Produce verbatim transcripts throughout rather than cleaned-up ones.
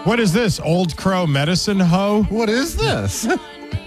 What is this? Old Crow Medicine Hoe? What is this? Uh,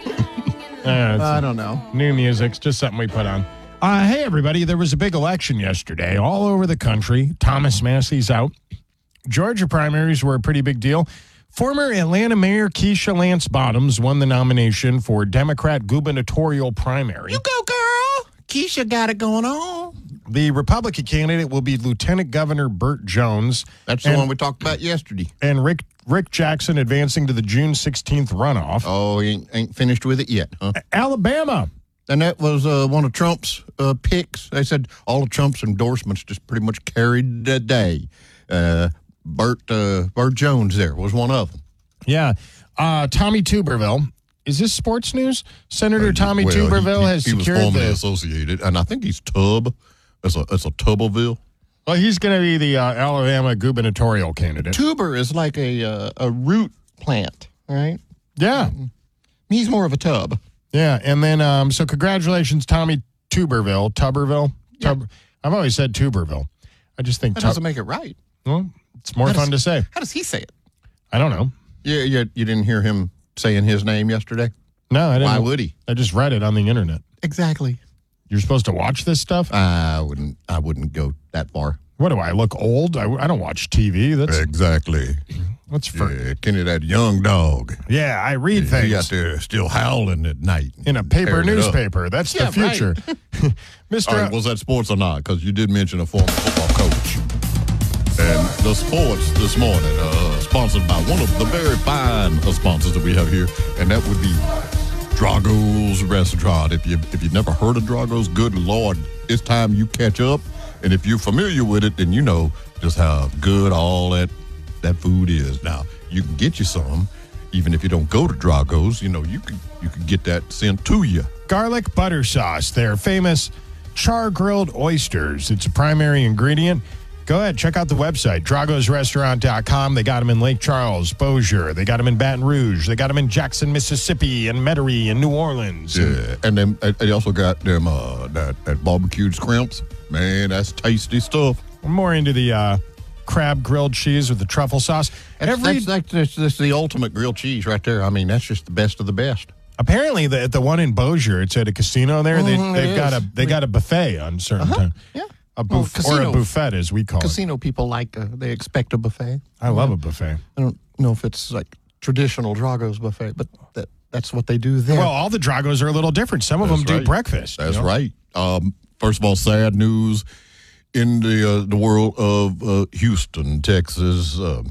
I don't know. New music's just something we put on. Uh, hey, everybody. There was a big election yesterday all over the country. Thomas Massey's out. Georgia primaries were a pretty big deal. Former Atlanta Mayor Keisha Lance Bottoms won the nomination for Democrat gubernatorial primary. You go, girl. Keisha got it going on. The Republican candidate will be Lieutenant Governor Burt Jones. That's the and, one we talked about yesterday. And Rick Rick Jackson advancing to the June sixteenth runoff. Oh, he ain't, ain't finished with it yet, huh? Alabama. And that was uh, one of Trump's uh, picks. They said all of Trump's endorsements just pretty much carried the day. Uh, Burt, uh, Burt Jones there was one of them. Yeah. Uh, Tommy Tuberville. Is this sports news? Senator uh, Tommy well, Tuberville he, he, has he secured was formerly the... associated, and I think he's Tub. It's a, it's a Tuberville. Well, he's going to be the uh, Alabama gubernatorial candidate. Tuber is like a uh, a root plant, right? Yeah. He's more of a tub. Yeah, and then, um, so congratulations, Tommy Tuberville. Tuberville? Yeah. Tub- I've always said Tuberville. I just think... That tub- doesn't make it right. Well, it's more How fun does, to say. How does he say it? I don't know. Yeah, yeah, you didn't hear him saying his name yesterday? No, I didn't. Why would he? I just read it on the internet. Exactly. You're supposed to watch this stuff? I wouldn't. I wouldn't go that far. What do I look old? I, I don't watch T V. That's exactly. What's for? Yeah, Kenny, that young dog. Yeah, I read yeah, things. He out there still howling at night in a paper newspaper. That's yeah, the future, right. Mister All right, was that sports or not? Because you did mention a former football coach. And the sports this morning, uh, sponsored by one of the very fine uh, sponsors that we have here, and that would be Drago's Restaurant. If you if you've never heard of Drago's, good Lord, it's time you catch up. And if you're familiar with it, then you know just how good all that that food is. Now, you can get you some, even if you don't go to Drago's. You know, you can you can get that sent to you. Garlic butter sauce, their famous char-grilled oysters. It's a primary ingredient. Go ahead, check out the website, dragos restaurant dot com. They got them in Lake Charles, Bossier. They got them in Baton Rouge. They got them in Jackson, Mississippi, and Metairie, and New Orleans. Yeah, and then uh, they also got them uh, that, that barbecued scrimps. Man, that's tasty stuff. I'm more into the uh, crab grilled cheese with the truffle sauce. That's, Every, that's, that's, that's, that's the ultimate grilled cheese right there. I mean, that's just the best of the best. Apparently, the the one in Bossier, it's at a casino there. They, Mm, they've it got is. a they got a buffet on certain Uh-huh, time. yeah. A Well, buff- casino- or a buffet, as we call it. Casino people like, uh, they expect a buffet. I love a buffet. I don't know if it's like traditional Drago's buffet, but that that's what they do there. Well, all the Dragos are a little different. Some of That's them do right. breakfast. That's you know? right. Um, first of all, sad news in the uh, the world of uh, Houston, Texas. Uh,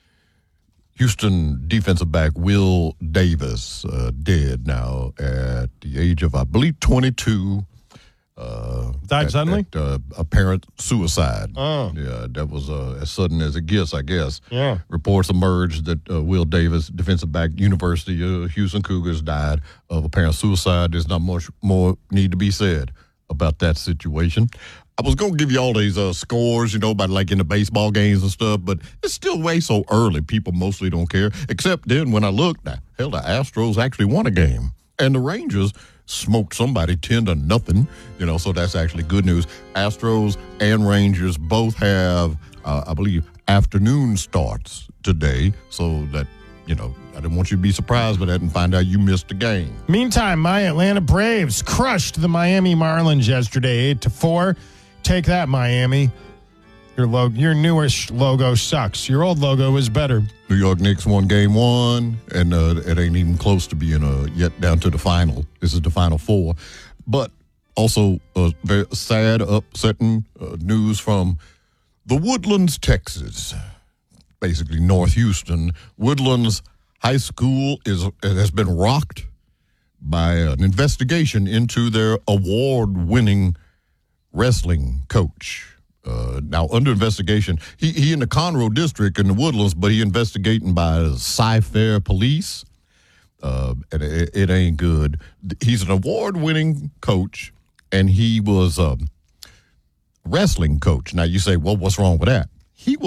Houston defensive back Will Davis uh, dead now at the age of, I believe, twenty-two. Uh, Died at, suddenly? At, uh, apparent suicide. Oh. Yeah, that was uh, as sudden as it gets, I guess. Yeah. Reports emerged that uh, Will Davis, defensive back, University of Houston Cougars, died of apparent suicide. There's not much more need to be said about that situation. I was going to give you all these uh, scores, you know, about like in the baseball games and stuff, but it's still way so early. People mostly don't care. Except then when I looked, now, hell, the Astros actually won a game. And the Rangers smoked somebody ten to nothing, you know, so that's actually good news. Astros and Rangers both have, uh, I believe, afternoon starts today, so that, you know, I didn't want you to be surprised by that and find out you missed the game. Meantime, my Atlanta Braves crushed the Miami Marlins yesterday, eight to four. Take that, Miami. Your logo, your newish logo sucks. Your old logo is better. New York Knicks won game one, and uh, it ain't even close to being uh, yet down to the final. This is the final four. But also uh, very sad, upsetting uh, news from the Woodlands, Texas, basically North Houston. Woodlands High School is has been rocked by an investigation into their award-winning wrestling coach. Uh, now, under investigation, he he in the Conroe District in the Woodlands, but he investigating by the Cy-Fair Police. Uh, and it, it ain't good. He's an award-winning coach, and he was a wrestling coach. Now, you say, well, what's wrong with that?